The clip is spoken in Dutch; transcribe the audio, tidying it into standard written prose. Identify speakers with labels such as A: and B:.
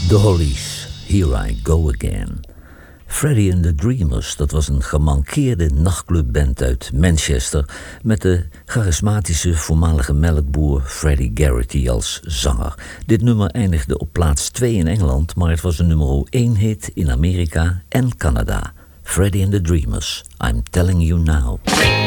A: The Hollies, Here I Go Again. Freddie and the Dreamers, dat was een gemankeerde nachtclubband uit Manchester met de charismatische voormalige melkboer Freddie Garrity als zanger. Dit nummer eindigde op plaats 2 in Engeland, maar het was een nummer 1 hit in Amerika en Canada. Freddie and the Dreamers, I'm Telling You Now.